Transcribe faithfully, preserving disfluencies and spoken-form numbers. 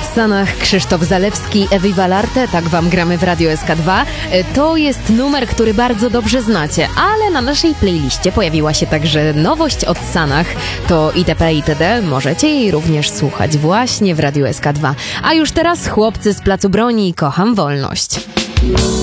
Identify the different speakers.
Speaker 1: Sanach, Krzysztof Zalewski, Ewi Valarte, tak wam gramy w Radio S K dwa. To jest numer, który bardzo dobrze znacie, ale na naszej playliście pojawiła się także nowość od Sanach. To itp. itd. Możecie jej również słuchać właśnie w Radio S K dwa. A już teraz chłopcy z Placu Broni, Kocham Wolność.